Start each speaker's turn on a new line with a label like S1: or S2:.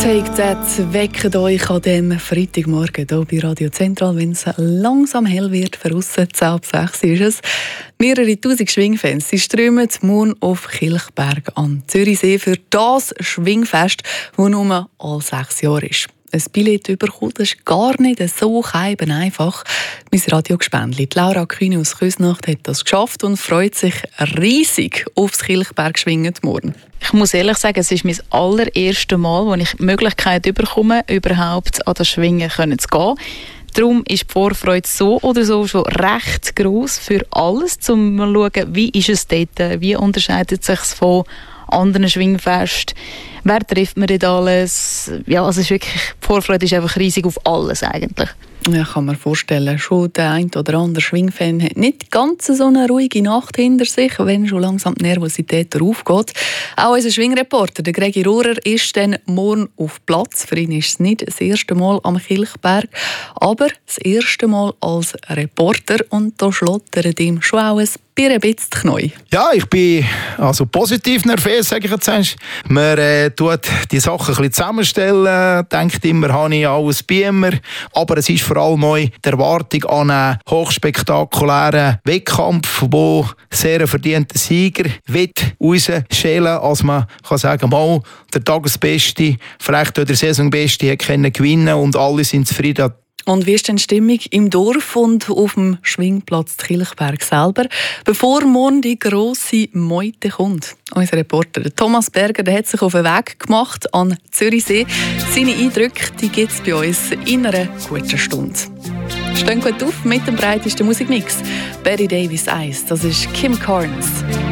S1: Take That weckt euch an diesem Freitagmorgen hier bei Radio Zentral, wenn es langsam hell wird. Für aussen 10:06 ist es. Mehrere tausend Schwingfans sie strömen morgen auf Kilchberg an Zürichsee für das Schwingfest, das nur alle 6 Jahre ist. Ein Billett bekommen, das ist gar nicht so einfach. Mein Radiogespännchen, Laura Kühne aus Küsnacht, hat das geschafft und freut sich riesig aufs Kilchberg-Schwingen morgen.
S2: Ich muss ehrlich sagen, es ist mein allererstes Mal, wo ich die Möglichkeit bekomme, überhaupt an das Schwingen zu gehen. Darum ist die Vorfreude so oder so schon recht gross für alles, um zu schauen, wie ist es dort, wie unterscheidet es sich von anderen Schwingfesten, wer trifft man dort alles. Ja, also es ist wirklich, die Vorfreude ist einfach riesig auf alles eigentlich.
S1: Ja, kann man vorstellen, schon der ein oder andere Schwingfan hat nicht ganz so eine ruhige Nacht hinter sich, wenn schon langsam die Nervosität aufgeht. Auch unser Schwingreporter, der Gregi Rohrer, ist dann morgen auf Platz. Für ihn ist es nicht das erste Mal am Kilchberg, aber das erste Mal als Reporter, und da schlottert ihm schon auch ein bisschen die Knie.
S3: Ja, ich bin also positiv nervös, sage ich jetzt. Man tut die Sachen ein bisschen zusammenstellen, denkt immer, habe ich alles bei mir. Aber es ist vor allem neu die Erwartung an einen hochspektakulären Wettkampf, wo sehr ein verdienter Sieger rausschälen, als man kann sagen, mal der Tagesbeste, vielleicht der Saisonbeste, hat gewinnen und alle sind zufrieden.
S1: Und wie ist denn die Stimmung im Dorf und auf dem Schwingplatz Kilchberg selber, bevor morgen die grosse Meute kommt? Unser Reporter Thomas Berger, der hat sich auf den Weg gemacht an Zürichsee. Seine Eindrücke gibt es bei uns in einer guten Stunde. Stehen gut auf mit dem breitesten Musikmix. Betty Davis Eyes, das ist Kim Carnes.